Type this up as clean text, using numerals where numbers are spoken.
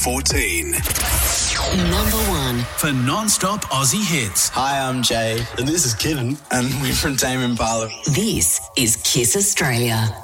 14. Number 1 for non-stop Aussie hits. Hi, I'm Jay. And this is Kevin. And we're from Tame Impala. This is Kiss Australia.